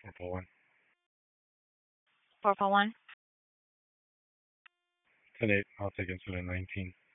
441. 441. It's an 8. I'll take insulin 19.